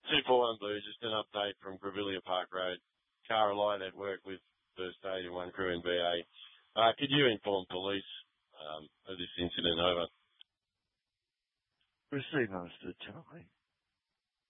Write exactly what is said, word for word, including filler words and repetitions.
two four one Blue, just an update from Grevillea Park Road. Car alight at work with First Aid and one crew in B A. Uh, could you inform police um, of this incident? Over. Receive, understood, Charlie.